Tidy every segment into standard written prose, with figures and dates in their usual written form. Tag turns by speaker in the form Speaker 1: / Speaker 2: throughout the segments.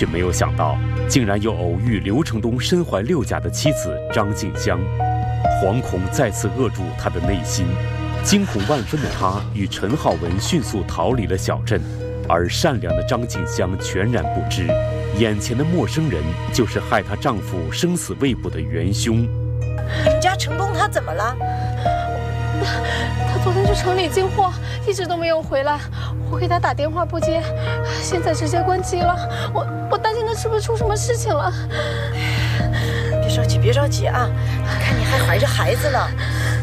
Speaker 1: 却没有想到，竟然又偶遇刘承东身怀6甲的妻子张静香，惶恐再次扼住他的内心。惊恐万分的他与陈浩文迅速逃离了小镇，而善良的张静香全然不知，眼前的陌生人就是害她丈夫生死未卜的元凶。
Speaker 2: 你们家程东他怎么了？
Speaker 3: 他昨天去城里进货，一直都没有回来。我给他打电话不接，现在直接关机了。我担心他是不是出什么事情了？
Speaker 2: 别着急，别着急啊！看你还怀着孩子呢。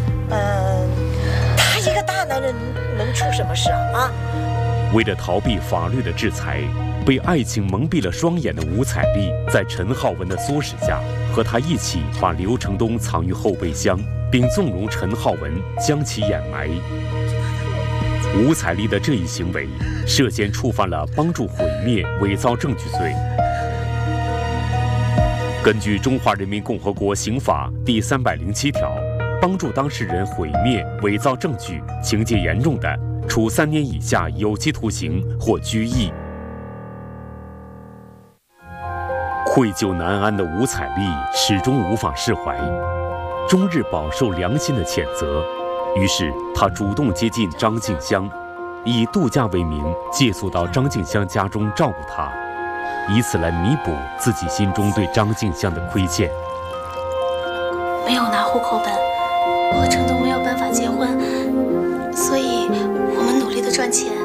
Speaker 2: 他一个大男人能出什么事啊？
Speaker 1: 为了逃避法律的制裁，被爱情蒙蔽了双眼的吴彩丽，在陈浩文的唆使下，和他一起把刘承东藏于后备箱，并纵容陈浩文将其掩埋。吴彩丽的这一行为，涉嫌触犯了帮助毁灭、伪造证据罪。根据《中华人民共和国刑法》第307条，帮助当事人毁灭、伪造证据，情节严重的，处3年以下有期徒刑或拘役。愧疚难安的吴彩丽始终无法释怀，终日饱受良心的谴责。于是，她主动接近张静香，以度假为名借宿到张静香家中照顾她，以此来弥补自己心中对张静香的亏欠。
Speaker 4: 没有拿户口本，我和程东没有办法结婚，所以我们努力的赚钱。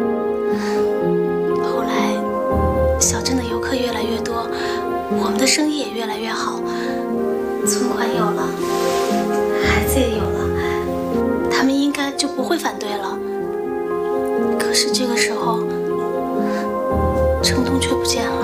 Speaker 4: 后来，小镇的游客越来越多，我们的生意也越来越好，存款有了，孩子也有了，他们应该就不会反对了。可是这个时候，程东却不见了。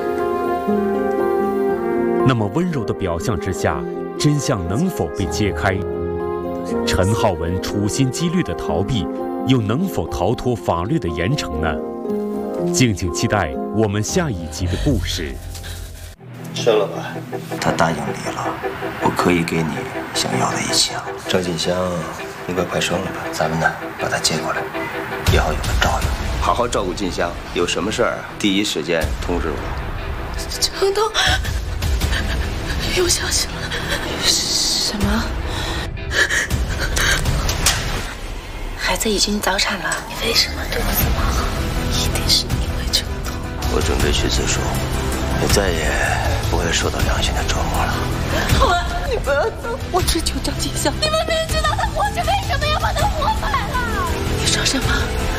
Speaker 1: 那么温柔的表象之下，真相能否被揭开？陈浩文处心积虑的逃避，又能否逃脱法律的严惩呢？敬请期待我们下一集的故事。
Speaker 5: 生了吧？
Speaker 6: 他答应离了，我可以给你想要的一切。
Speaker 5: 张静香应该快生了吧？咱们呢，把她接过来，以后有人照应，好好照顾静香。有什么事儿，第一时间通知我。
Speaker 4: 程东有消息了？什么？孩子已经早产了。你为什么对我这么好？一定是因为程东。
Speaker 5: 我准备去自首，你再也不会受到良心的折磨了。
Speaker 4: 浩文，你不要走！我只求张静香。你们明知道他活着，为什么要把他活埋了？你说什么？